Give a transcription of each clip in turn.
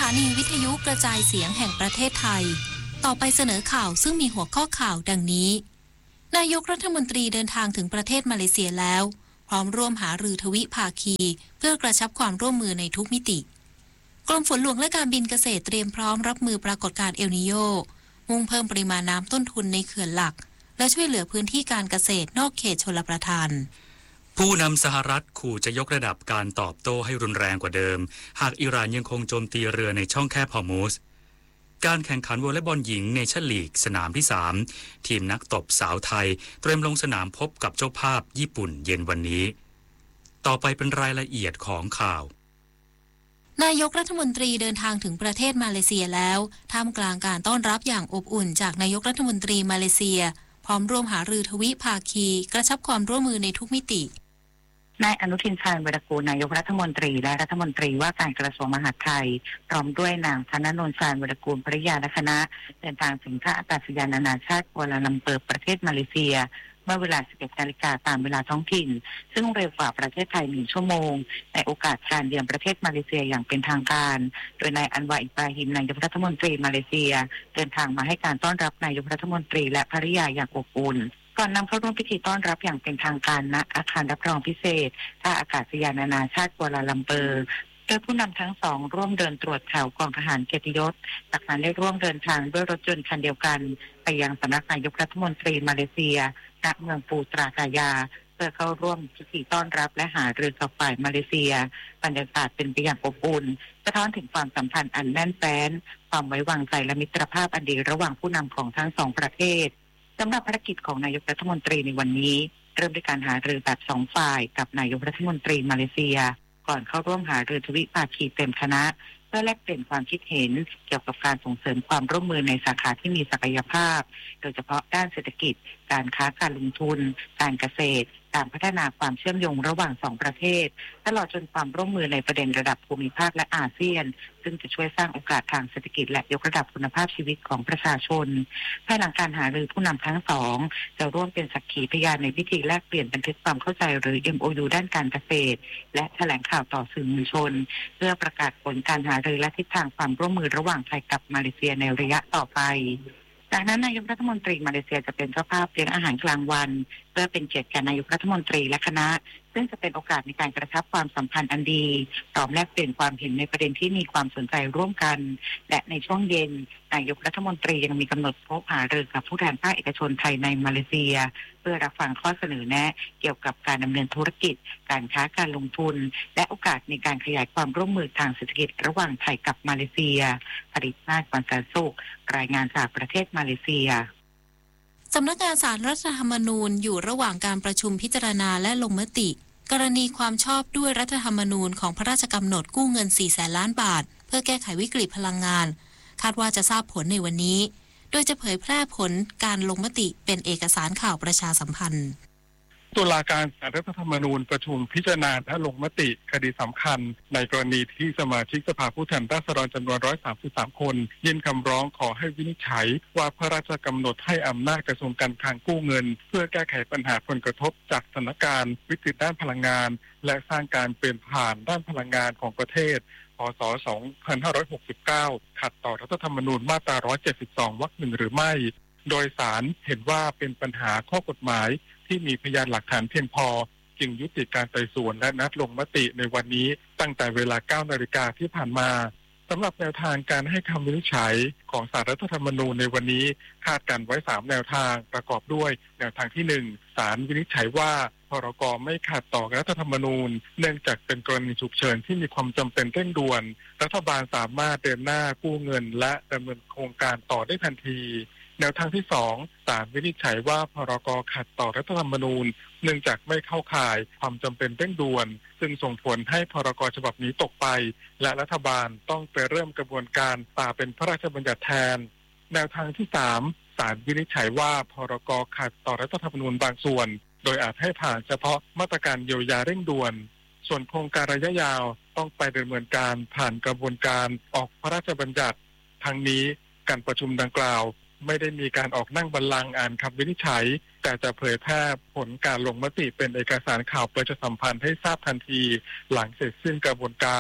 านีวิทยุกระจายเสียงแห่งประเทศไทยต่อไปเสนอข่าวซึ่งมีหัวข้อข่าวดังนี้นายกรัฐมนตรีเดินทางถึงประเทศมาเลเซียแล้วพร้อมร่วมหารือทวิภาคีเพื่อกระชับความร่วมมือในทุกมิติกรมฝนหลวงและการบินเกษตรเตรียมพร้อมรับมือปรากฏการณ์เอลนีโญมุ่งเพิ่มปริมาณน้ำต้นทุนในเขื่อนหลักและช่วยเหลือพื้นที่การเกษตรนอกเขตชลประทานผู้นำสหรัฐขู่จะยกระดับการตอบโต้ให้รุนแรงกว่าเดิมหากอิหร่านยังคงโจมตีเรือในช่องแคบฮอร์มุซการแข่งขันวอลเลย์บอลหญิงเนชั่นลีกสนามที่3ทีมนักตบสาวไทยเตรียมลงสนามพบกับเจ้าภาพญี่ปุ่นเย็นวันนี้ต่อไปเป็นรายละเอียดของข่าวนายกรัฐมนตรีเดินทางถึงประเทศมาเลเซียแล้วท่ามกลางการต้อนรับอย่างอบอุ่นจากนายกรัฐมนตรีมาเลเซียพร้อมร่วมหารือทวิภาคีกระชับความร่วมมือในทุกมิตินายอนุทินชาญวีรกูลนายกรัฐมนตรีและรัฐมนตรีว่าการกระทรวงมหาดไทยพร้อมด้วยนางธนนท์ชาญวีรกูลภริยาและคณะเดินทางถึงท่าอากาศยานนานาชาติกัวลาลัมเปอร์ประเทศมาเลเซียเมื่อเวลา 11 นาฬิกาตามเวลาท้องถิ่นซึ่งเร็วกว่าประเทศไทย1 ชั่วโมงในโอกาสการเยือนประเทศมาเลเซียอย่างเป็นทางการโดยนายอันวาอิบราฮิมนายกรัฐมนตรีมาเลเซียเดินทางมาให้การต้อนรับนายกรัฐมนตรีและภริยาอย่างอบอุ่นก่อนนำเข้าร่วมพิธีต้อนรับอย่างเป็นทางการณอาคารรับรองพิเศษท่าอากาศยานนานาชาติกัวลาลัมเปอร์โดยผู้นำทั้งสองร่วมเดินตรวจแถวกองทหารเกียรติยศจากนั้นได้ร่วมเดินทางด้วยรถยนต์คันเดียวกันไปยังสำนักนายกรัฐมนตรีมาเลเซียณเมืองปูตรากายาเพื่อเข้าร่วมพิธีต้อนรับและหารือกับฝ่ายมาเลเซียบรรยากาศเป็นไปอย่างอบอุ่นสะท้อนถึงความสัมพันธ์อันแน่นแฟ้นความไว้วางใจและมิตรภาพอันดีระหว่างผู้นำของทั้งสองประเทศสำหรับภารกิจของนายกรัฐมนตรีในวันนี้เริ่มด้วยการหารือแบบ2 ฝ่ายกับนายกรัฐมนตรีมาเลเซียก่อนเข้าร่วมหารือทวิภาคีเต็มคณะเพื่อแลกเปลี่ยนความคิดเห็นเกี่ยวกับการส่งเสริมความร่วมมือในสาขาที่มีศักยภาพโดยเฉพาะด้านเศรษฐกิจการค้าการลงทุนการเกษตรการพัฒนาความเชื่อมโยงระหว่าง2 ประเทศตลอดจนความร่วมมือในประเด็นระดับภูมิภาคและอาเซียนซึ่งจะช่วยสร้างโอกาสทางเศรษฐกิจและยกระดับคุณภาพชีวิตของประชาชนภายหลังการหารือผู้นำทั้งสองจะร่วมเป็นสักขีพยานในพิธีแลกเปลี่ยนบันทึกความเข้าใจหรือ MOU ด้านการเกษตรและแถลงข่าวต่อสื่อมวลชนเพื่อประกาศผลการหารือและทิศทางความร่วมมือระหว่างไทยกับมาเลเซียในระยะต่อไปจากนั้นนายกรัฐมนตรีมาเลเซียจะเป็นเจ้าภาพเลี้ยงอาหารกลางวันเพื่อเป็นเกียรติแก่นายกรัฐมนตรีและคณะซึ่งจะเป็นโอกาสในการกระชับความสัมพันธ์อันดีพร้อมแลกเปลี่ยนความเห็นในประเด็นที่มีความสนใจร่วมกันและในช่วงเย็นนายกรัฐมนตรียังมีกำหนดพบหารือกับผู้แทนภาคเอกชนไทยในมาเลเซียเพื่อรับฟังข้อเสนอแนะเกี่ยวกับการดำเนินธุรกิจการค้าการลงทุนและโอกาสในการขยายความร่วมมือทางเศรษฐกิจระหว่างไทยกับมาเลเซียผลิตนาฏวันแสนสุขรายงานจากประเทศมาเลเซียสำนักงานศาลรัฐธรรมนูญอยู่ระหว่างการประชุมพิจารณาและลงมติกรณีความชอบด้วยรัฐธรรมนูญของพระราชกำหนดกู้เงิน 400,000 ล้านบาทเพื่อแก้ไขวิกฤตพลังงานคาดว่าจะทราบผลในวันนี้โดยจะเผยแพร่ผลการลงมติเป็นเอกสารข่าวประชาสัมพันธ์ตุลาการศาลรัฐธรรมนูญประชุมพิจารณาและลงมติคดีสำคัญในกรณีที่สมาชิกสภาผู้แทนราษฎรจำนวน133 คนยื่นคำร้องขอให้วินิจฉัยว่าพระราชกำหนดให้อำนาจกระทรวงการคลังกู้เงินเพื่อแก้ไขปัญหาผลกระทบจากสถานการณ์วิกฤตด้านพลังงานและสร้างการเปลี่ยนผ่านด้านพลังงานของประเทศพ.ศ. 2569 ขัดต่อรัฐธรรมนูญมาตรา 172 วรรค 1 หรือไม่โดยศาลเห็นว่าเป็นปัญหาข้อกฎหมายที่มีพยานหลักฐานเพียงพอจึงยุติการไต่สวนและนัดลงมติในวันนี้ตั้งแต่เวลา 9 นาฬิกาที่ผ่านมาสำหรับแนวทางการให้คำวินิจฉัยของศาลรัฐธรรมนูญในวันนี้คาดกันไว้3 แนวทางประกอบด้วยแนวทางที่ 1ศาลวินิจฉัยว่าพรก.ไม่ขัดต่อรัฐธรรมนูญเนื่องจากเป็นกรณีฉุกเฉินที่มีความจำเป็นเร่งด่วนรัฐบาลสามารถเดินหน้ากู้เงินและดำเนินโครงการต่อได้ทันทีแนวทางที่2ศาลวินิจฉัยว่าพรก.ขัดต่อรัฐธรรมนูญเนื่องจากไม่เข้าข่ายความจำเป็นเร่งด่วนซึ่งส่งผลให้พรก.ฉบับนี้ตกไปและรัฐบาลต้องไปเริ่มกระบวนการป่าเป็นพระราชบัญญัติแทนแนวทางที่3ศาลวินิจฉัยว่าพรก.ขัดต่อรัฐธรรมนูญบางส่วนโดยอาจให้ผ่านเฉพาะมาตรการเยียวยาเร่งด่วนส่วนโครงการระยะยาวต้องไปดำเนินการผ่านกระบวนการออกพระราชบัญญัติทั้งนี้การประชุมดังกล่าวไม่ได้มีการออกนั่งบัลลังก์อ่านคำวินิจฉัยแต่จะเผยแพร่ผลการลงมติเป็นเอกสารข่าวประชาสัมพันธ์ให้ทราบทันทีหลังเสร็จสิ้นกระบวนการข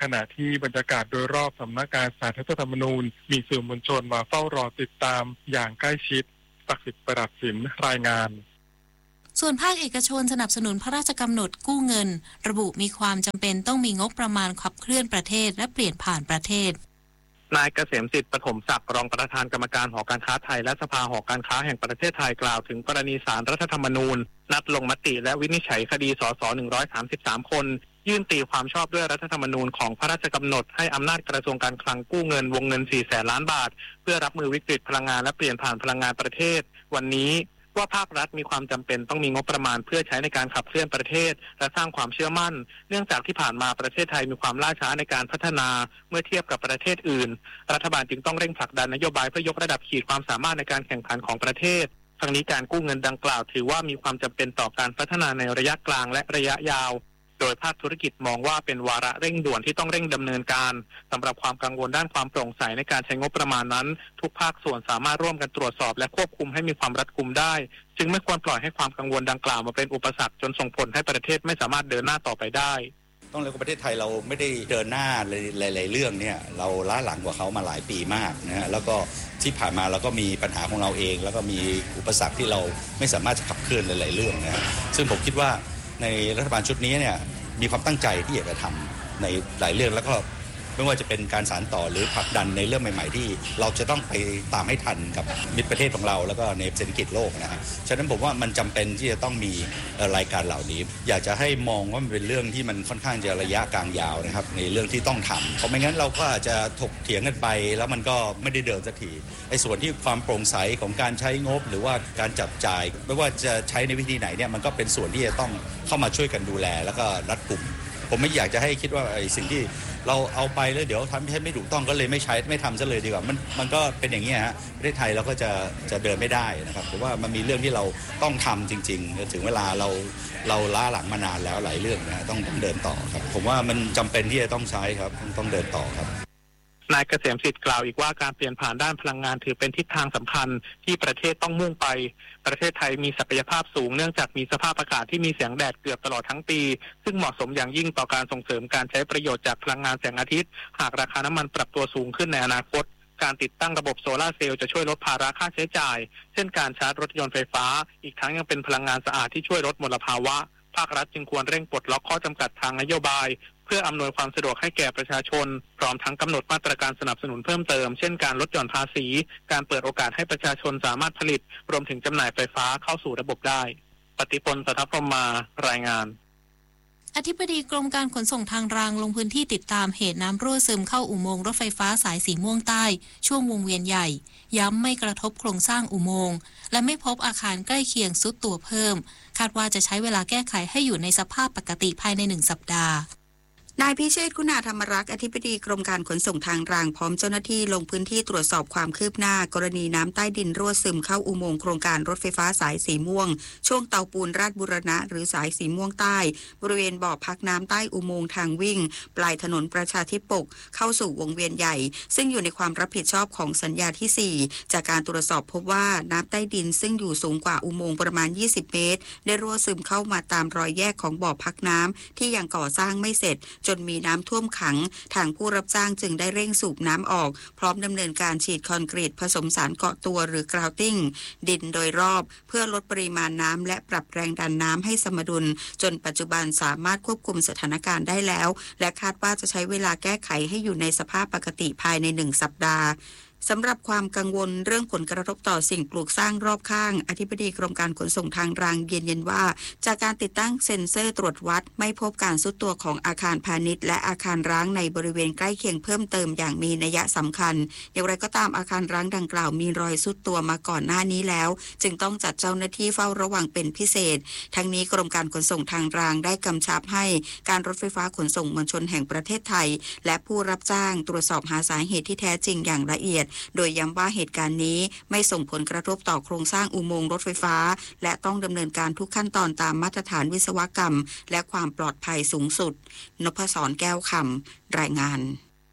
ขณะที่บรรยากาศโดยรอบสำนักงานศาลรัฐธรรมนูญมีสื่อมวลชนมาเฝ้ารอติดตามอย่างใกล้ชิดศักดิ์สิทธิ์ประดับสินรายงานส่วนภาคเอกชนสนับสนุนพระราชกำหนดกู้เงินระบุมีความจำเป็นต้องมีงบประมาณขับเคลื่อนประเทศและเปลี่ยนผ่านประเทศนายเกษมสิทธิ์ปฐมศักดิ์รองประธานกรรมการหอการค้าไทยและสภาหอการค้าแห่งประเทศไทยกล่าวถึงกรณีศาลรัฐธรรมนูญนัดลงมติและวินิจฉัยคดีสส133 คนยื่นตีความชอบด้วยรัฐธรรมนูญของพระราชกำหนดให้อำนาจกระทรวงการคลังกู้เงินวงเงิน 400,000 ล้านบาทเพื่อรับมือวิกฤตพลังงานและเปลี่ยนผ่านพลังงานประเทศวันนี้ว่าภาครัฐมีความจำเป็นต้องมีงบประมาณเพื่อใช้ในการขับเคลื่อนประเทศและสร้างความเชื่อมั่นเนื่องจากที่ผ่านมาประเทศไทยมีความล่าช้าในการพัฒนาเมื่อเทียบกับประเทศอื่นรัฐบาลจึงต้องเร่งผลักดันนโยบายเพื่อยกระดับขีดความสามารถในการแข่งขันของประเทศทั้งนี้การกู้เงินดังกล่าวถือว่ามีความจำเป็นต่อการพัฒนาในระยะกลางและระยะยาวโดยภาคธุรกิจมองว่าเป็นวาระเร่งด่วนที่ต้องเร่งดำเนินการสำหรับความกังวลด้านความโปร่งใสในการใช้งบประมาณนั้นทุกภาคส่วนสามารถร่วมกันตรวจสอบและควบคุมให้มีความรัดกุมได้จึงไม่ควรปล่อยให้ความกังวลดังกล่าวมาเป็นอุปสรรคจนส่งผลให้ประเทศไม่สามารถเดินหน้าต่อไปได้ต้องเรียกว่าประเทศไทยเราไม่ได้เดินหน้าหลายๆเรื่องเนี่ยเราล้าหลังกว่าเขามาหลายปีมากนะฮะแล้วก็ที่ผ่านมาเราก็มีปัญหาของเราเองแล้วก็มีอุปสรรคที่เราไม่สามารถจะขับเคลื่อนหลายๆเรื่องนะซึ่งผมคิดว่าในรัฐบาลชุดนี้เนี่ยมีความตั้งใจที่อยากจะทำในหลายเรื่องแล้วก็ไม่ว่าจะเป็นการสานต่อหรือผลักดันในเรื่องใหม่ๆที่เราจะต้องไปตามให้ทันกับมิตรประเทศของเราแล้วก็ในเศรษฐกิจโลกนะฮะฉะนั้นผมว่ามันจำเป็นที่จะต้องมีรายการเหล่านี้อยากจะให้มองว่ามันเป็นเรื่องที่มันค่อนข้างจะระยะกลางยาวนะครับในเรื่องที่ต้องทำเพราะไม่งั้นเราก็อาจจะถกเถียงกันไปแล้วมันก็ไม่ได้เดินสักทีไอ้ส่วนที่ความโปร่งใสของการใช้งบหรือว่าการจับจ่ายไม่ว่าจะใช้ในวิธีไหนเนี่ยมันก็เป็นส่วนที่จะต้องเข้ามาช่วยกันดูแลแล้วก็รัดกุมผมไม่อยากจะให้คิดว่าไอ้สิ่งที่เราเอาไปแล้วเดี๋ยวทำให้ไม่ถูกต้องก็เลยไม่ใช้ไม่ทำซะเลยดีกว่ามันก็เป็นอย่างนี้ฮะประเทศไทยเราก็จะเดินไม่ได้นะครับเพราะว่ามันมีเรื่องที่เราต้องทำจริงๆถึงเวลาเราล้าหลังมานานแล้วหลายเรื่องนะต้องเดินต่อครับผมว่ามันจำเป็นที่จะต้องใช้ครับต้องเดินต่อครับนายเกษมสิทธิ์กล่าวอีกว่าการเปลี่ยนผ่านด้านพลังงานถือเป็นทิศทางสำคัญที่ประเทศต้องมุ่งไปประเทศไทยมีศักยภาพสูงเนื่องจากมีสภาพอากาศที่มีแสงแดดเกือบตลอดทั้งปีซึ่งเหมาะสมอย่างยิ่งต่อการส่งเสริมการใช้ประโยชน์จากพลังงานแสงอาทิตย์หากราคาน้ำมันปรับตัวสูงขึ้นในอนาคตการติดตั้งระบบโซลาร์เซลล์จะช่วยลดภาระค่าใช้จ่ายเช่นการชาร์จรถยนต์ไฟฟ้าอีกทั้งยังเป็นพลังงานสะอาดที่ช่วยลดมลภาวะภาครัฐจึงควรเร่งปลดล็อกข้อจำกัดทางนโยบายเพื่ออำนวยความสะดวกให้แก่ประชาชนพร้อมทั้งกำหนดมาตรการสนับสนุนเพิ่มเติมเช่นการลดหย่อนภาษีการเปิดโอกาสให้ประชาชนสามารถผลิตรวมถึงจำหน่ายไฟฟ้าเข้าสู่ระบบได้ปฏิพล สัทธพรหมารายงานอธิบดีกรมการขนส่งทางรางลงพื้นที่ติดตามเหตุน้ำรั่วซึมเข้าอุโมงค์รถไฟฟ้าสายสีม่วงใต้ช่วงวงเวียนใหญ่ย้ำไม่กระทบโครงสร้างอุโมงค์และไม่พบอาคารใกล้เคียงทรุดตัวเพิ่มคาดว่าจะใช้เวลาแก้ไขให้อยู่ในสภาพปกติภายใน1 สัปดาห์นายพิเชษฐ์คุณาธรรมรักษ์อธิบดีกรมการขนส่งทางรางพร้อมเจ้าหน้าที่ลงพื้นที่ตรวจสอบความคืบหน้ากรณีน้ำใต้ดินรั่วซึมเข้าอุโมงค์โครงการรถไฟฟ้าสายสีม่วงช่วงเตาปูนราชบุรณะหรือสายสีม่วงใต้บริเวณบ่อพักน้ำใต้อุโมงค์ทางวิ่งปลายถนนประชาธิปกเข้าสู่วงเวียนใหญ่ซึ่งอยู่ในความรับผิดชอบของสัญญาที่4จากการตรวจสอบพบว่าน้ำใต้ดินซึ่งอยู่สูงกว่าอุโมงค์ประมาณ20 เมตรได้รั่วซึมเข้ามาตามรอยแยกของบ่อพักน้ำที่ยังก่อสร้างไม่เสร็จจนมีน้ำท่วมขังทางผู้รับจ้างจึงได้เร่งสูบน้ำออกพร้อมดำเนินการฉีดคอนกรีตผสมสารเกาะตัวหรือกราวติ้งดินโดยรอบเพื่อลดปริมาณน้ำและปรับแรงดันน้ำให้สมดุลจนปัจจุบันสามารถควบคุมสถานการณ์ได้แล้วและคาดว่าจะใช้เวลาแก้ไขให้อยู่ในสภาพปกติภายใน1 สัปดาห์สำหรับความกังวลเรื่องผลกระทบต่อสิ่งปลูกสร้างรอบข้างอธิบดีกรมการขนส่งทางรางยืนยันว่าจากการติดตั้งเซ็นเซอร์ตรวจวัดไม่พบการทรุดตัวของอาคารพาณิชย์และอาคารร้างในบริเวณใกล้เคียงเพิ่มเติมอย่างมีนัยสำคัญอย่างไรก็ตามอาคารร้างดังกล่าวมีรอยทรุดตัวมาก่อนหน้านี้แล้วจึงต้องจัดเจ้าหน้าที่เฝ้าระวังเป็นพิเศษทั้งนี้กรมการขนส่งทางรางได้กำชับให้การรถไฟฟ้าขนส่งมวลชนแห่งประเทศไทยและผู้รับจ้างตรวจสอบหาสาเหตุที่แท้จริงอย่างละเอียดโดยย้ำว่าเหตุการณ์นี้ไม่ส่งผลกระทบต่อโครงสร้างอุโมงค์รถไฟฟ้าและต้องดำเนินการทุกขั้นตอนตามมาตรฐานวิศวกรรมและความปลอดภัยสูงสุดนพศร แก้วคำรายงาน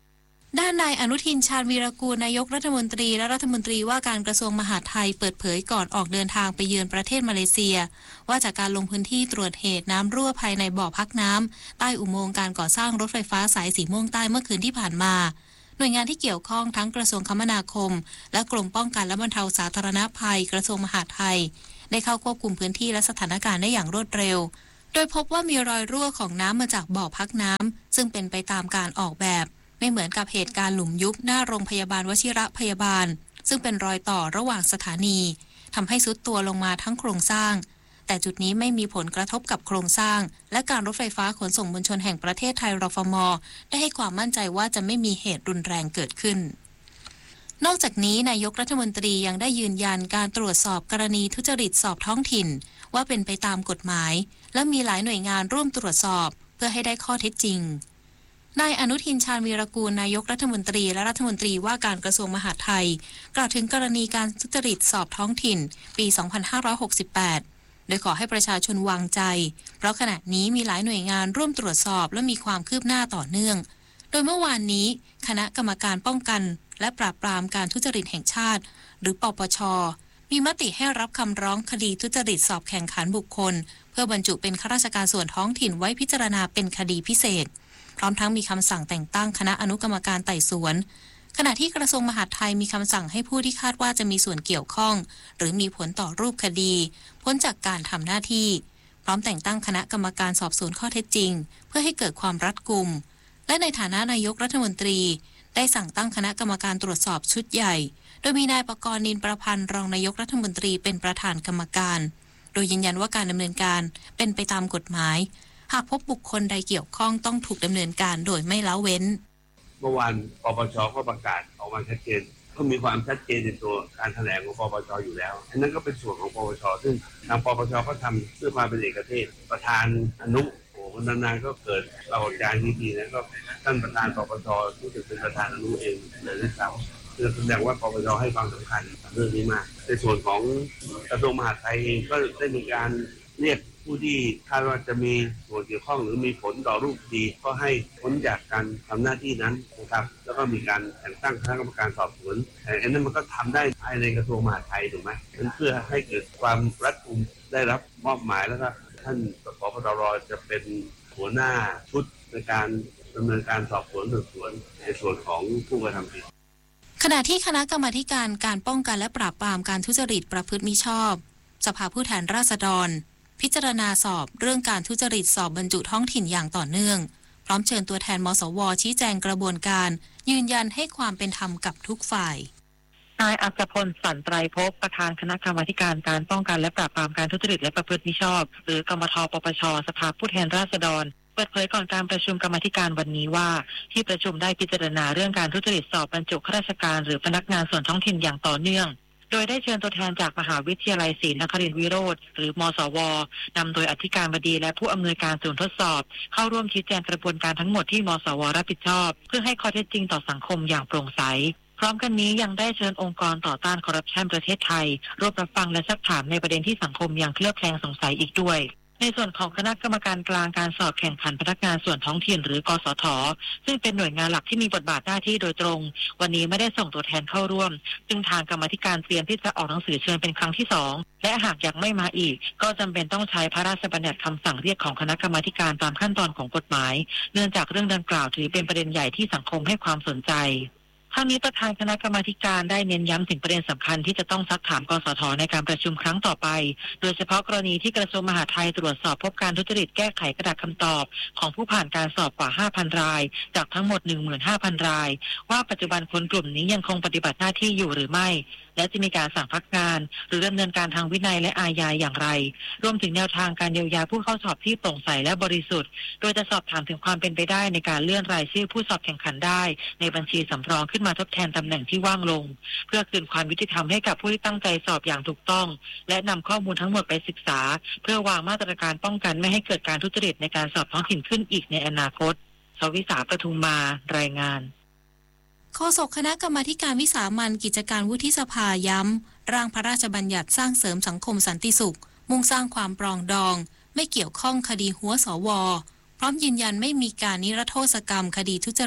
ด้านนายอนุทินชาญวีรกูลนายกรัฐมนตรีและรัฐมนตรีว่าการกระทรวงมหาดไทยเปิดเผยก่อนออกเดินทางไปเยือนประเทศมาเลเซียว่าจากการลงพื้นที่ตรวจเหตุน้ำรั่วภายในบ่อพักน้ำใต้อุโมงค์การก่อสร้างรถไฟฟ้าสายสีม่วงใต้เมื่อคืนที่ผ่านมาหน่วยงานที่เกี่ยวข้องทั้งกระทรวงคมนาคมและกรมป้องกันและบรรเทาสาธารณภัยกระทรวงมหาดไทยได้เข้าควบคุมพื้นที่และสถานการณ์ได้อย่างรวดเร็วโดยพบว่ามีรอยรั่วของน้ำมาจากบ่อพักน้ำซึ่งเป็นไปตามการออกแบบไม่เหมือนกับเหตุการณ์หลุมยุบหน้าโรงพยาบาลวชิระพยาบาลซึ่งเป็นรอยต่อระหว่างสถานีทำให้ทรุดตัวลงมาทั้งโครงสร้างแต่จุดนี้ไม่มีผลกระทบกับโครงสร้างและการรถไฟฟ้าขนส่งมวลชนแห่งประเทศไทยรฟม.ได้ให้ความมั่นใจว่าจะไม่มีเหตุรุนแรงเกิดขึ้นนอกจากนี้นายกรัฐมนตรียังได้ยืนยันการตรวจสอบกรณีทุจริตสอบท้องถิ่นว่าเป็นไปตามกฎหมายและมีหลายหน่วยงานร่วมตรวจสอบเพื่อให้ได้ข้อเท็จจริงนายอนุทินชาญวีรกูลนายกรัฐมนตรีและรัฐมนตรีว่าการกระทรวงมหาดไทยกล่าวถึงกรณีการทุจริตสอบท้องถิ่นปี 2568 โดยขอให้ประชาชนวางใจเพราะขณะนี้มีหลายหน่วยงานร่วมตรวจสอบและมีความคืบหน้าต่อเนื่องโดยเมื่อวานนี้คณะกรรมการป้องกันและปราบปรามการทุจริตแห่งชาติหรือปปช.มีมติให้รับคำร้องคดีทุจริตสอบแข่งขันบุคคลเพื่อบรรจุเป็นข้าราชการส่วนท้องถิ่นไว้พิจารณาเป็นคดีพิเศษพร้อมทั้งมีคำสั่งแต่งตั้งคณะอนุกรรมการไต่สวนขณะที่กระทรวงมหาดไทยมีคำสั่งให้ผู้ที่คาดว่าจะมีส่วนเกี่ยวข้องหรือมีผลต่อรูปคดีพ้นจากการทำหน้าที่พร้อมแต่งตั้งคณะกรรมการสอบสวนข้อเท็จจริงเพื่อให้เกิดความรัดกุมและในฐานะนายกรัฐมนตรีได้สั่งตั้งคณะกรรมการตรวจสอบชุดใหญ่โดยมีนายปกรณ์ นินประพันธ์รองนายกรัฐมนตรีเป็นประธานกรรมการโดยยืนยันว่าการดำเนินการเป็นไปตามกฎหมายหากพบบุคคลใดเกี่ยวข้องต้องถูกดำเนินการโดยไม่ละเว้นเมื่อวานปปช.ก็ประกาศออกมาชัดเจนก็มีความชัดเจนในตัวการแถลงของปปช.อยู่แล้วอันนั้นก็เป็นส่วนของปปช.ซึ่งทางปปช.ก็ทำเพื่อความเป็นเอกเทศประธานอนุนานๆก็เกิดปรากฏการณ์ดีๆแล้วก็ท่านประธานปปช.ที่จะเป็นประธานอนุเองเลยด้วยซ้ำคือแสดงว่าปปช.ให้ความสำคัญเรื่องนี้มากในส่วนของกระทรวงมหาดไทยเองก็ได้มีการเรียกผู้ที่คาดว่าจะมีส่วนเกี่ยวข้องหรือมีผลต่อรูปคดีก็ให้พ้นจากการทำหน้าที่นั้นนะครับแล้วก็มีการแต่งตั้งคณะกรรมการสอบสวนอันนั้นมันก็ทำได้ภายในกระทรวงมหาดไทยถูกไหมเพื่อให้เกิดความรัดกุมได้รับมอบหมายแล้วก็ท่านผบ.ตร.จะเป็นหัวหน้าชุดในการดำเนินการสอบสวนสืบสวนในส่วนของผู้กระทำผิดขณะที่คณะกรรมาธิการการป้องกันและปราบปรามการทุจริตประพฤติมิชอบสภาผู้แทนราษฎรพิจารณาสอบเรื่องการทุจริตสอบบรรจุท้องถิ่นอย่างต่อเนื่องพร้อมเชิญตัวแทนมสว.ชี้แจงกระบวนการยืนยันให้ความเป็นธรรมกับทุกฝ่ายนายอัศพล สันไตรภพประธานคณะกรรมาธิการการป้องกันและปราบปรามการทุจริตและประพฤติมิชอบหรือกมท.ปปช.สภาผู้แทนราษฎรเปิดเผยก่อนการประชุมกรรมาธิการวันนี้ว่าที่ประชุมได้พิจารณาเรื่องการทุจริตสอบบรรจุข้าราชการหรือพนักงานส่วนท้องถิ่นอย่างต่อเนื่องโดยได้เชิญตัวแทนจากมหาวิทยาลัยศรีนครินทร์วิโรธหรือมสวนำโดยอธิการบดีและผู้อำนวยการศูนย์ทดสอบเข้าร่วมชี้แจงกระบวนการทั้งหมดที่มสวรับผิดชอบเพื่อให้ข้อเท็จจริงต่อสังคมอย่างโปร่งใสพร้อมกันนี้ยังได้เชิญองค์กรต่อต้านคอร์รัปชันประเทศไทยร่วมรับฟังและซักถามในประเด็นที่สังคมยังเคลือบแคลงสงสัยอีกด้วยในส่วนของคณะกรรมการกลางการสอบแข่งขันพนักงานส่วนท้องถิ่นหรือกสท.ซึ่งเป็นหน่วยงานหลักที่มีบทบาทหน้าที่โดยตรงวันนี้ไม่ได้ส่งตัวแทนเข้าร่วมซึ่งทางกรรมาธิการเตรียมที่จะออกหนังสือเชิญเป็นครั้งที่2และหากยังไม่มาอีกก็จำเป็นต้องใช้พระราชบัญญัติคำสั่งเรียกของคณะกรรมาธิการตามขั้นตอนของกฎหมายเนื่องจากเรื่องดังกล่าวถือเป็นประเด็นใหญ่ที่สังคมให้ความสนใจทั้งนี้ประธานคณะกรรมาธิการได้เน้นย้ำถึงประเด็นสำคัญที่จะต้องซักถามกสท.ในการประชุมครั้งต่อไปโดยเฉพาะกรณีที่กระทรวงมหาดไทยตรวจสอบพบการทุจริตแก้ไขกระดาษคำตอบของผู้ผ่านการสอบกว่า 5,000 รายจากทั้งหมด 15,000 รายว่าปัจจุบันคนกลุ่มนี้ยังคงปฏิบัติหน้าที่อยู่หรือไม่และจะมีการสั่งพักงานหรือดำเนินการทางวินัยและอาญาอย่างไรรวมถึงแนวทางการเยียวยาผู้เข้าสอบที่โปร่งใสและบริสุทธิ์โดยจะสอบถามถึงความเป็นไปได้ในการเลื่อนรายชื่อผู้สอบแข่งขันได้ในบัญชีสำรองขึ้นมาทดแทนตำแหน่งที่ว่างลงเพื่อคืนความยุติธรรมให้กับผู้ที่ตั้งใจสอบอย่างถูกต้องและนำข้อมูลทั้งหมดไปศึกษาเพื่อวางมาตรการป้องกันไม่ให้เกิดการทุจริตในการสอบท้องถิ่นขึ้นอีกในอนาคตสวิสา ปทุมมารายงานโฆษกคณะกรรมาธิการวิสามัญกิจการวุฒิสภาย้ำร่างพระราชบัญญัติสร้างเสริมสังคมสันติสุขมุ่งสร้างความปรองดองไม่เกี่ยวข้องคดีหัวสวพร้อมยืนยันไม่มีการนิรโทษกรรมคดีทุจริต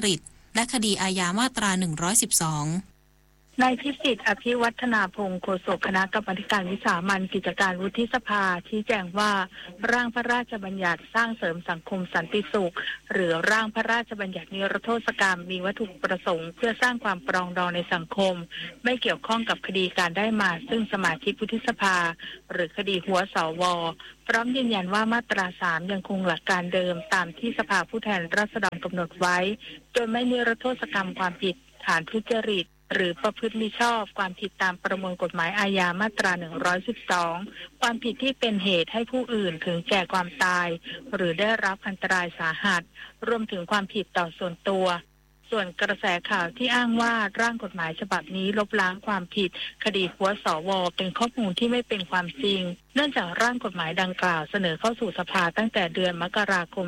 และคดีอาญามาตรา 112 นายพิสิทธิ์อภิวัฒนาพงศ์โฆษกคณะกรรมาการวิสามัญกิจการวุฒิสภาชี้แจงว่าร่างพระราชบัญญัติสร้างเสริมสังคมสันติสุขหรือร่างพระราชบัญญัตินิรโทษกรรมมีวัตถุประสงค์เพื่อสร้างความปรองดองในสังคมไม่เกี่ยวข้องกับคดีการได้มาซึ่งสมาชิกวุฒิสภาหรือคดีหัวสว.พร้อมยืนยันว่ามาตรา 3ยังคงหลักการเดิมตามที่สภาผู้แทนราษฎรกำหนดไว้โดยไม่นิรโทษกรรมความผิดฐานทุจริตหรือประพฤติมิชอบความผิดตามประมวลกฎหมายอาญามาตรา 112ความผิดที่เป็นเหตุให้ผู้อื่นถึงแก่ความตายหรือได้รับอันตรายสาหัสรวมถึงความผิดต่อส่วนตัวส่วนกระแสข่าวที่อ้างว่าร่างกฎหมายฉบับนี้ลบล้างความผิดคดีหัวสว.เป็นข้อมูลที่ไม่เป็นความจริงเนื่องจากร่างกฎหมายดังกล่าวเสนอเข้าสู่สภาตั้งแต่เดือนมกราคม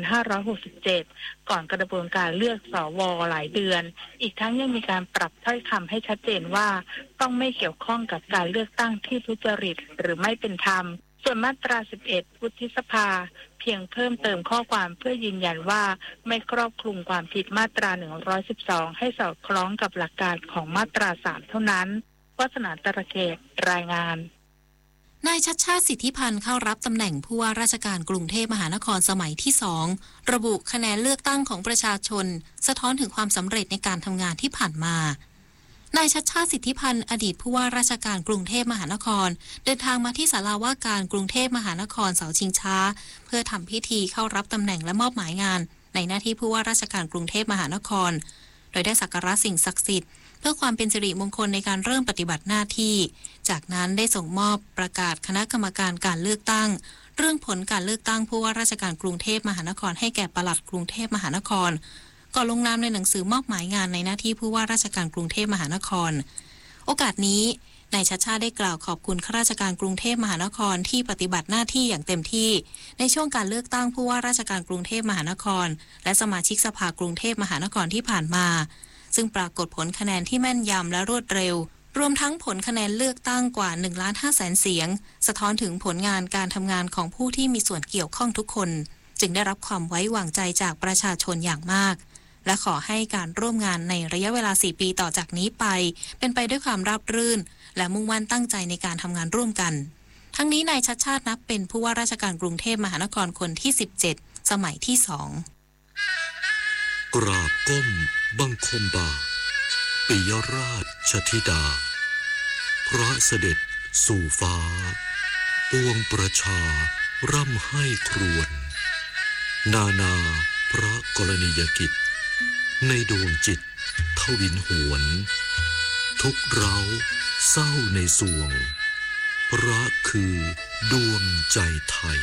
2567 ก่อนกระบวนการเลือกสว.หลายเดือนอีกทั้งยังมีการปรับถ้อยคำให้ชัดเจนว่าต้องไม่เกี่ยวข้องกับการเลือกตั้งที่ทุจริตหรือไม่เป็นธรรมส่วนมาตรา 11 วุฒิสภาเพียงเพิ่มเติมข้อความเพื่อยืนยันว่าไม่ครอบคลุมความผิดมาตรา 112 ให้สอดคล้องกับหลักการของมาตรา 3 เท่านั้นวาสนาตระเกตรายงานนายชัชชาติสิทธิพันธ์เข้ารับตำแหน่งผู้ว่าราชการกรุงเทพมหานครสมัยที่ 2 ระบุคะแนนเลือกตั้งของประชาชนสะท้อนถึงความสำเร็จในการทำงานที่ผ่านมานายชัชชาติสิทธิพันธ์อดีตผู้ว่าราชการกรุงเทพมหานครเดินทางมาที่ศาลาว่าการกรุงเทพมหานครเสาชิงช้าเพื่อทำพิธีเข้ารับตำแหน่งและมอบหมายงานในหน้าที่ผู้ว่าราชการกรุงเทพมหานครโดยได้สักการะสิ่งศักดิ์สิทธิ์เพื่อความเป็นสิริมงคลในการเริ่มปฏิบัติหน้าที่จากนั้นได้ส่งมอบประกาศคณะกรรมการการเลือกตั้งเรื่องผลการเลือกตั้งผู้ว่าราชการกรุงเทพมหานครให้แก่ปลัดกรุงเทพมหานครก่อนลงนามในหนังสือมอบหมายงานในหน้าที่ผู้ว่าราชการกรุงเทพมหานครโอกาสนี้นายชัชชาติได้กล่าวขอบคุณข้าราชการกรุงเทพมหานครที่ปฏิบัติหน้าที่อย่างเต็มที่ในช่วงการเลือกตั้งผู้ว่าราชการกรุงเทพมหานครและสมาชิกสภากรุงเทพมหานครที่ผ่านมาซึ่งปรากฏผลคะแนนที่แม่นยำและรวดเร็วรวมทั้งผลคะแนนเลือกตั้งกว่า 1,500,000 เสียงสะท้อนถึงผลงานการทำงานของผู้ที่มีส่วนเกี่ยวข้องทุกคนจึงได้รับความไว้วางใจจากประชาชนอย่างมากและขอให้การร่วมงานในระยะเวลา 4 ปีต่อจากนี้ไปเป็นไปด้วยความราบรื่นและมุ่งมั่นตั้งใจในการทำงานร่วมกันทั้งนี้นายชัชชาตินับเป็นผู้ว่าราชการกรุงเทพมหานครคนที่ 17 สมัยที่ 2 กราบก้มบังคมบาปิยราชธิดาพระเสด็จสู่ฟ้าปวงประชาร่ำให้ครวญนานาพระกรณียกิจในดวงจิตทวินหวนทุกเร้าเศร้าในสวงพระคือดวงใจไทย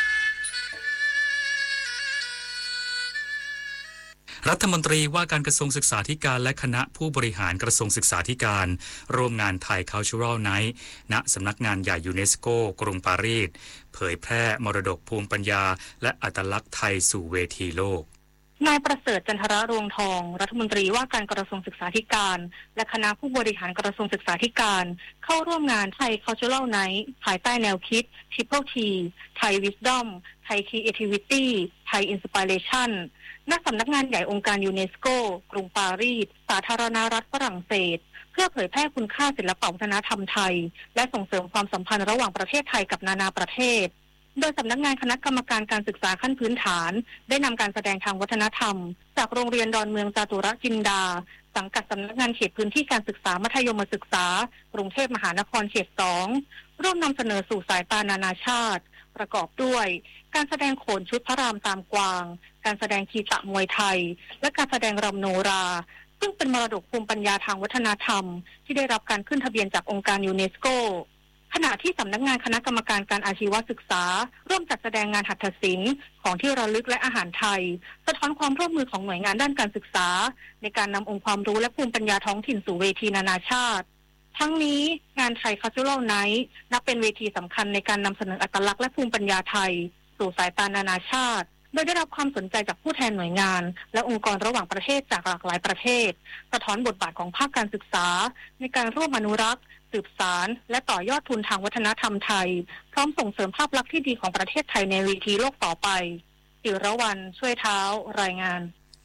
รัฐมนตรีว่าการกระทรวงศึกษาธิการและคณะผู้บริหารกระทรวงศึกษาธิการร่วมงานไทย Cultural Night ณสำนักงานใหญ่ยูเนสโกกรุงปารีสเผยแพร่มรดกภูมิปัญญาและอัตลักษณ์ไทยสู่เวทีโลกนายประเสริฐจันทรรวงทองรัฐมนตรีว่าการกระทรวงศึกษาธิการและคณะผู้บริหารกระทรวงศึกษาธิการเข้าร่วมงานไทย Cultural Night ภายใต้แนวคิด Triple T ไทย Wisdom ไทย Creativity ไทย Inspiration ณสำนักงานใหญ่องค์การยูเนสโกกรุงปารีสสาธารณรัฐฝรั่งเศสเพื่อเผยแพร่คุณค่าศิลปวัฒนธรรมไทยและส่งเสริมความสัมพันธ์ระหว่างประเทศไทยกับนานาประเทศโดยสำนักงานคณะกรรมการการศึกษาขั้นพื้นฐานได้นำการแสดงทางวัฒนธรรมจากโรงเรียนดอนเมืองจาตุรจินดาสังกัดสำนักงานเขตพื้นที่การศึกษามัธยมศึกษากรุงเทพมหานครเขต 2ร่วมนำเสนอสู่สายตานานาชาติประกอบด้วยการแสดงโขนชุดพระรามตามกวางการแสดงคีตะมวยไทยและการแสดงรำโนราซึ่งเป็นมรดกภูมิปัญญาทางวัฒนธรรมที่ได้รับการขึ้นทะเบียนจากองค์การยูเนสโกขณะที่สำนักงานคณะกรรมการการอาชีวศึกษาร่วมจัดแสดงงานหัตถศิลป์ของที่ระลึกและอาหารไทยสะท้อนความร่วมมือของหน่วยงานด้านการศึกษาในการนำองค์ความรู้และภูมิปัญญาท้องถิ่นสู่เวทีนานาชาติทั้งนี้งานไทย Cultural Night นับเป็นเวทีสำคัญในการนำเสนออัตลักษณ์และภูมิปัญญาไทยสู่สายตานานาชาติโดยได้รับความสนใจจากผู้แทนหน่วยงานและองค์กรระหว่างประเทศจากหลากหลายประเทศสะท้อนบทบาทของภาคการศึกษาในการร่วมอนุรักษ์สืบสานและต่อยอดทุนทางวัฒนธรรมไทยพร้อมส่งเสริมภาพลักษณ์ที่ดีของประเทศไทยในเวทีโลกต่อไปศิรวรรณช่วยเท้ารายงาน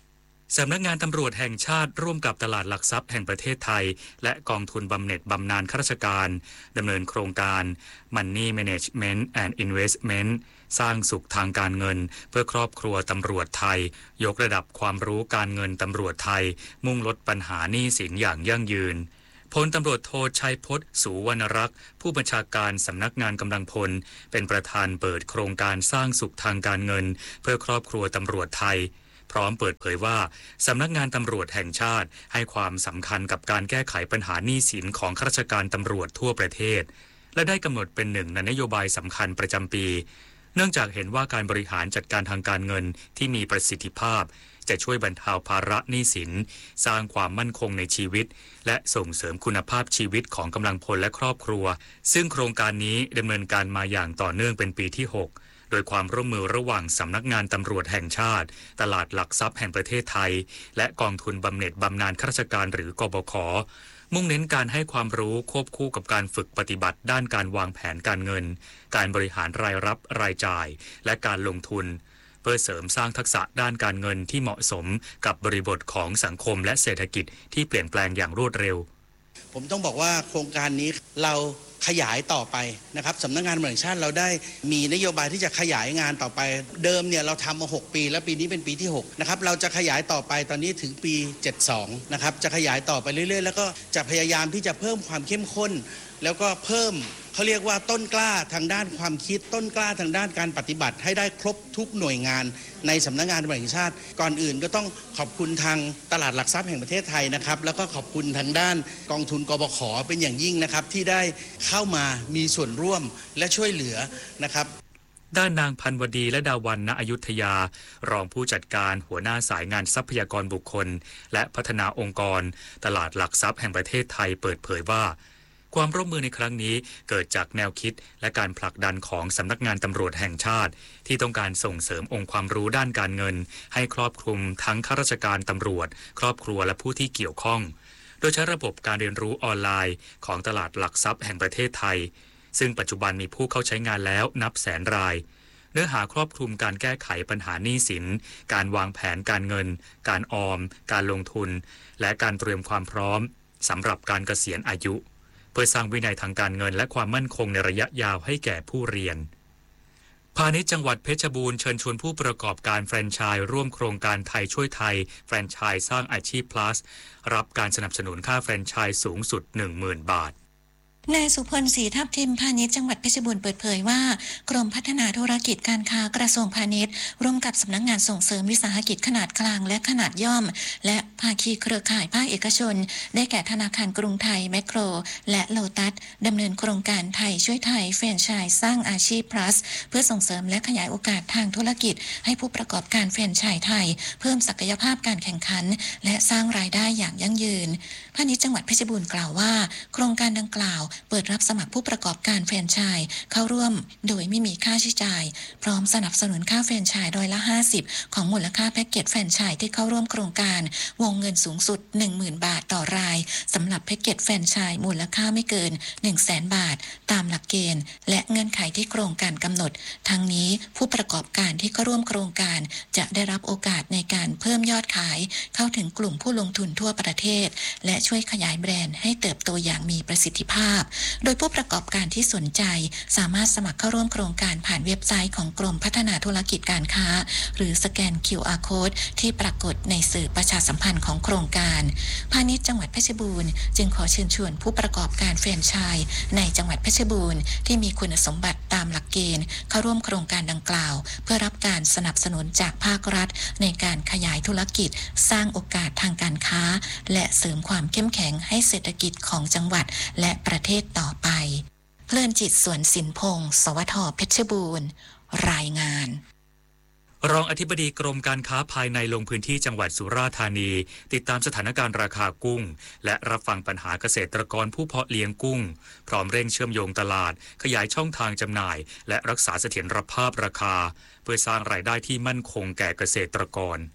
สำนักงานตำรวจแห่งชาติร่วมกับตลาดหลักทรัพย์แห่งประเทศไทยและกองทุนบำเหน็จบำนาญข้าราชการดำเนินโครงการ Money Management and Investment สร้างสุขทางการเงินเพื่อครอบครัวตำรวจไทยยกระดับความรู้การเงินตำรวจไทยมุ่งลดปัญหาหนี้สินอย่างยั่งยืนพลตำรวจโทชัยพจน์ สุวรรณรักษ์ผู้บัญชาการสำนักงานกำลังพลเป็นประธานเปิดโครงการสร้างสุขทางการเงินเพื่อครอบครัวตำรวจไทยพร้อมเปิดเผยว่าสำนักงานตำรวจแห่งชาติให้ความสำคัญกับการแก้ไขปัญหาหนี้สินของข้าราชการตำรวจทั่วประเทศและได้กำหนดเป็นหนึ่งในนโยบายสำคัญประจำปีเนื่องจากเห็นว่าการบริหารจัดการทางการเงินที่มีประสิทธิภาพจะช่วยบรรเทาภาระหนี้สินสร้างความมั่นคงในชีวิตและส่งเสริมคุณภาพชีวิตของกำลังพลและครอบครัวซึ่งโครงการนี้ดำเนินการมาอย่างต่อเนื่องเป็นปีที่ 6โดยความร่วมมือระหว่างสำนักงานตำรวจแห่งชาติตลาดหลักทรัพย์แห่งประเทศไทยและกองทุนบำเหน็จบำนาญข้าราชการหรือกบข.มุ่งเน้นการให้ความรู้ควบคู่กับการฝึกปฏิบัติด้านการวางแผนการเงินการบริหารรายรับรายจ่ายและการลงทุนเพื่อเสริมสร้างทักษะด้านการเงินที่เหมาะสมกับบริบทของสังคมและเศรษฐกิจที่เปลี่ยนแปลงอย่างรวดเร็วผมต้องบอกว่าโครงการนี้เราขยายต่อไปนะครับสำนักงานตำรวจแห่งชาติเราได้มีนโยบายที่จะขยายงานต่อไปเดิมเนี่ยเราทำมา6ปีแล้วปีนี้เป็นปีที่6นะครับเราจะขยายต่อไปตอนนี้ถึงปี72นะครับจะขยายต่อไปเรื่อยๆแล้วก็จะพยายามที่จะเพิ่มความเข้มข้นแล้วก็เพิ่มเขาเรียกว่าต้นกล้าทางด้านความคิดต้นกล้าทางด้านการปฏิบัติให้ได้ครบทุกหน่วยงานในสำนักงานตำรวจแห่งชาติก่อนอื่นก็ต้องขอบคุณทางตลาดหลักทรัพย์แห่งประเทศไทยนะครับแล้วก็ขอบคุณทางด้านกองทุนกบข.เป็นอย่างยิ่งนะครับที่ได้เข้ามามีส่วนร่วมและช่วยเหลือนะครับด้านนางพันวดีและดาวันณอยุธยารองผู้จัดการหัวหน้าสายงานทรัพยากรบุคคลและพัฒนาองค์กรตลาดหลักทรัพย์แห่งประเทศไทยเปิดเผยว่าความร่วมมือในครั้งนี้เกิดจากแนวคิดและการผลักดันของสำนักงานตำรวจแห่งชาติที่ต้องการส่งเสริมองค์ความรู้ด้านการเงินให้ครอบคลุมทั้งข้าราชการตำรวจครอบครัวและผู้ที่เกี่ยวข้องโดยใช้ระบบการเรียนรู้ออนไลน์ของตลาดหลักทรัพย์แห่งประเทศไทยซึ่งปัจจุบันมีผู้เข้าใช้งานแล้วนับแสนรายเนื้อหาครอบคลุมการแก้ไขปัญหาหนี้สินการวางแผนการเงินการออมการลงทุนและการเตรียมความพร้อมสำหรับการเกษียณอายุเพื่อสร้างวินัยทางการเงินและความมั่นคงในระยะยาวให้แก่ผู้เรียนพาณิชย์จังหวัดเพชรบูรณ์เชิญชวนผู้ประกอบการแฟรนไชส์ร่วมโครงการไทยช่วยไทยแฟรนไชส์สร้างอาชีพ plus รับการสนับสนุนค่าแฟรนไชส์สูงสุด 10,000 บาทนายสุพลศรีทับทิมพาณิชย์จังหวัดเพชรบูรณ์เปิดเผยว่ากรมพัฒนาธุรกิจการค้ากระทรวงพาณิชย์ร่วมกับสำนักงานส่งเสริมวิสาหกิจขนาดกลางและขนาดย่อมและภาคีเครือข่ายภาคเอกชนได้แก่ธนาคารกรุงไทยแมคโครและโลตัสดำเนินโครงการไทยช่วยไทยแฟรนไชส์สร้างอาชีพ plus เพื่อส่งเสริมและขยายโอกาสทางธุรกิจให้ผู้ประกอบการแฟรนไชส์ไทยเพิ่มศักยภาพการแข่งขันและสร้างรายได้อย่างยั่งยืนพาณิชย์จังหวัดเพชรบูรณ์กล่าวว่าโครงการดังกล่าวเปิดรับสมัครผู้ประกอบการแฟรนไชส์เข้าร่วมโดยไม่มีค่าใช้จ่ายพร้อมสนับสนุนค่าแฟรนไชส์50%ของมูลค่าแพ็กเกจแฟรนไชส์ที่เข้าร่วมโครงการวงเงินสูงสุด 10,000 บาทต่อรายสำหรับแพ็กเกจแฟรนไชส์มูลค่าไม่เกิน 100,000 บาทตามหลักเกณฑ์และเงื่อนไขที่โครงการกำหนดทั้งนี้ผู้ประกอบการที่เข้าร่วมโครงการจะได้รับโอกาสในการเพิ่มยอดขายเข้าถึงกลุ่มผู้ลงทุนทั่วประเทศและช่วยขยายแบรนด์ให้เติบโตอย่างมีประสิทธิภาพโดยผู้ประกอบการที่สนใจสามารถสมัครเข้าร่วมโครงการผ่านเว็บไซต์ของกรมพัฒนาธุรกิจการค้าหรือสแกน QR Code ที่ปรากฏในสื่อประชาสัมพันธ์ของโครงการพาณิชย์จังหวัดเพชรบูรณ์จึงขอเชิญชวนผู้ประกอบการแฟรนไชส์ในจังหวัดเพชรบูรณ์ที่มีคุณสมบัติตามหลักเกณฑ์เข้าร่วมโครงการดังกล่าวเพื่อรับการสนับสนุนจากภาครัฐในการขยายธุรกิจสร้างโอกาสทางการค้าและเสริมความเข้มแข็งให้เศรษฐกิจของจังหวัดและประเทศต่อไปเพลินจิตสวนสินพงศ์สวทเพชรบูรณ์รายงานรองอธิบดีกรมการค้าภายในลงพื้นที่จังหวัดสุราษฎร์ธานีติดตามสถานการณ์ราคากุ้งและรับฟังปัญหาเกษตรกรผู้เพาะเลี้ยงกุ้งพร้อมเร่งเชื่อมโยงตลาดขยายช่องทางจำหน่ายและรักษาเสถียรภาพราคาเพื่อสร้างรายได้ที่มั่นคงแก่เกษตรกร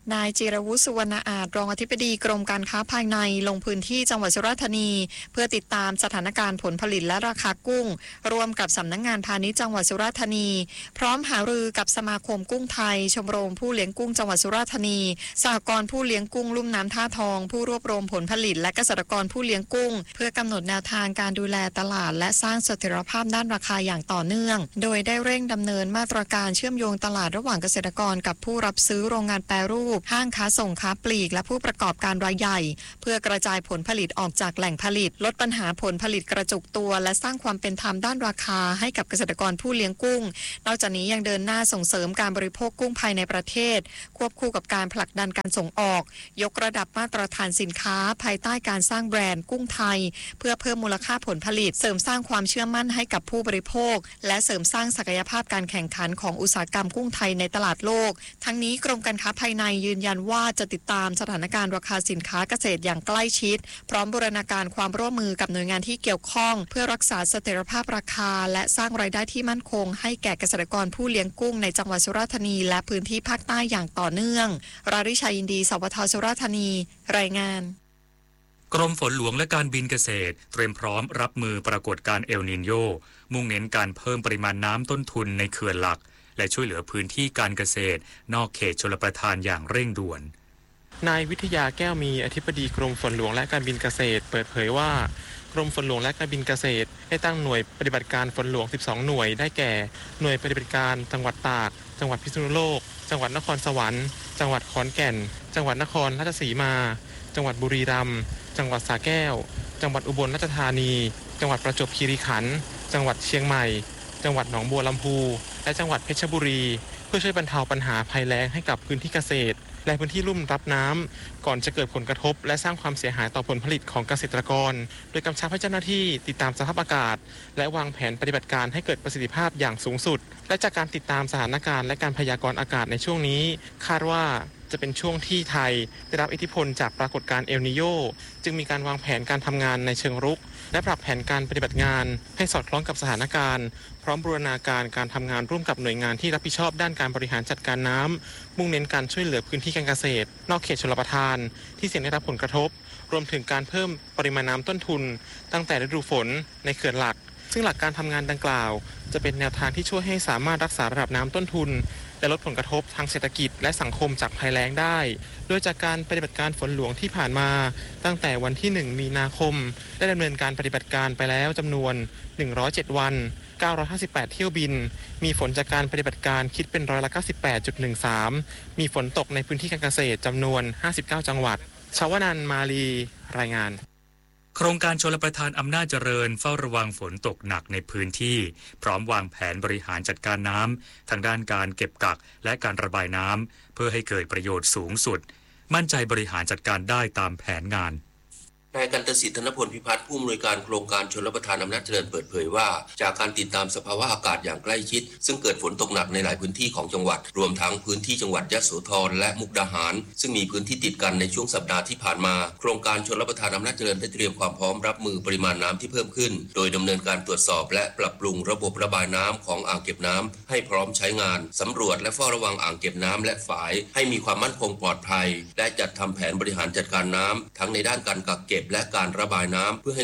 นายจิรวุฒิสุวรรณอาจรองอธิบดีกรมการค้าภายในลงพื้นที่จังหวัดสุราษฎร์ธานีเพื่อติดตามสถานการณ์ผลผลิตและราคากุ้งร่วมกับสำนักงานพาณิชย์จังหวัดสุราษฎร์ธานีพร้อมหารือกับสมาคมกุ้งไทยชมรมผู้เลี้ยงกุ้งจังหวัดสุราษฎร์ธานีสหกรณ์ผู้เลี้ยงกุ้งลุ่มน้ำท่าทองผู้รวบรวมผลผลิตและเกษตรกรผู้เลี้ยงกุ้งเพื่อกำหนดแนวทางการดูแลตลาดและสร้างเสถียรภาพด้านราคาอย่างต่อเนื่องโดยได้เร่งดำเนินมาตรการเชื่อมโยงตลาดระหว่างเกษตรกรกับผู้รับซื้อโรงงานแปรรูปห้างค้าส่งค้าปลีกและผู้ประกอบการรายใหญ่เพื่อกระจายผลผลิตออกจากแหล่งผลิตลดปัญหาผลผลิตกระจุกตัวและสร้างความเป็นธรรมด้านราคาให้กับเกษตรกรผู้เลี้ยงกุ้งนอกจากนี้ยังเดินหน้าส่งเสริมการบริโภคกุ้งภายในประเทศควบคู่กับการผลักดันการส่งออกยกระดับมาตรฐานสินค้าภายใต้การสร้างแบรนด์กุ้งไทยเพื่อเพิ่มมูลค่าผลผลิตเสริมสร้างความเชื่อมั่นให้กับผู้บริโภคและเสริมสร้างศักยภาพการแข่งขันของอุตสาหกรรมกุ้งไทยในตลาดโลกทั้งนี้กรมการค้าภายในยืนยันว่าจะติดตามสถานการณ์ราคาสินค้าเกษตรอย่างใกล้ชิดพร้อมบูรณาการความร่วมมือกับหน่วยงานที่เกี่ยวข้องเพื่อรักษาเสถียรภาพราคาและสร้างรายได้ที่มั่นคงให้แก่เกษตรกรผู้เลี้ยงกุ้งในจังหวัดสุราษฎร์ธานีและพื้นที่ภาคใต้อย่างต่อเนื่องราริชัยยินดีสวทสุราษฎร์ธานีรายงานกรมฝนหลวงและการบินเกษตรเตรียมพร้อมรับมือปรากฏการณ์เอลนีนโญมุ่งเน้นการเพิ่มปริมาณน้ำต้นทุนในเขื่อนหลักและช่วยเหลือพื้นที่การเกษตรนอกเขตชลประทานอย่างเร่งด่วนนายวิทยาแก้วมีอธิบดีกรมฝนหลวงและการบินเกษตรเปิดเผยว่ากรมฝนหลวงและการบินเกษตรได้ตั้งหน่วยปฏิบัติการฝนหลวง12หน่วยได้แก่หน่วยปฏิบัติการจังหวัดตากจังหวัดพิษณุโลกจังหวัดนครสวรรค์จังหวัดขอนแก่นจังหวัดนครราชสีมาจังหวัดบุรีรัมย์จังหวัดสระแก้วจังหวัดอุบลราชธานีจังหวัดประจวบคีรีขันธ์จังหวัดเชียงใหม่จังหวัดหนองบัวลำพูและจังหวัดเพชรบุรีเพื่อช่วยบรรเทาปัญหาภัยแล้งให้กับพื้นที่เกษตรและพื้นที่ลุ่มรับน้ำก่อนจะเกิดผลกระทบและสร้างความเสียหายต่อผลผลิตของเกษตรกรโดยกำชับให้เจ้าหน้าที่ติดตามสภาพอากาศและวางแผนปฏิบัติการให้เกิดประสิทธิภาพอย่างสูงสุดและจากการติดตามสถานการณ์และการพยากรณ์อากาศในช่วงนี้คาดว่าจะเป็นช่วงที่ไทยได้รับอิทธิพลจากปรากฏการณ์เอลนีโญจึงมีการวางแผนการทำงานในเชิงรุกและปรับแผนการปฏิบัติงานให้สอดคล้องกับสถานการณ์พร้อมบูรณาการการทำงานร่วมกับหน่วยงานที่รับผิดชอบด้านการบริหารจัดการน้ำมุ่งเน้นการช่วยเหลือพื้นที่การเกษตรนอกเขตชลประทานที่เสี่ยงได้รับผลกระทบรวมถึงการเพิ่มปริมาณน้ำต้นทุนตั้งแต่ฤดูฝนในเขื่อนหลักซึ่งหลักการทำงานดังกล่าวจะเป็นแนวทางที่ช่วยให้สามารถรักษาระดับน้ำต้นทุนและลดผลกระทบทางเศรษฐกิจและสังคมจากภัยแล้งได้โดยจากการปฏิบัติการฝนหลวงที่ผ่านมาตั้งแต่วันที่1มีนาคมได้ดำเนินการปฏิบัติการไปแล้วจำนวน107วัน958เที่ยวบินมีฝนจากการปฏิบัติการคิดเป็น98.13%มีฝนตกในพื้นที่การเกษตรจำนวน59จังหวัดชวนันท์มาลีรายงานโครงการชลประทานอำนาจเจริญเฝ้าระวังฝนตกหนักในพื้นที่พร้อมวางแผนบริหารจัดการน้ำทางด้านการเก็บกักและการระบายน้ำเพื่อให้เกิดประโยชน์สูงสุดมั่นใจบริหารจัดการได้ตามแผนงานนายกันตสิทธิ์ธนพลพิพัฒน์ผู้อำนวยการโครงการชลประทานอำนาจเจริญเปิดเผยว่าจากการติดตามสภาวะอากาศอย่างใกล้ชิดซึ่งเกิดฝนตกหนักในหลายพื้นที่ของจังหวัดรวมทั้งพื้นที่จังหวัดยโสธรและมุกดาหารซึ่งมีพื้นที่ติดกันในช่วงสัปดาห์ที่ผ่านมาโครงการชลประทานอำนาจเจริญได้เตรียมความพร้อมรับมือปริมาณน้ำที่เพิ่มขึ้นโดยดำเนินการตรวจสอบและปรับปรุงระบบระบายน้ำของอ่างเก็บน้ำให้พร้อมใช้งานสำรวจและเฝ้าระวังอ่างเก็บน้ำและฝายให้มีความมั่นคงปลอดภัยและจัดทำแผนบริหารจัดการน้ำทั้งในด้านการกักเก็บและการระบายน้ำเพื่อให้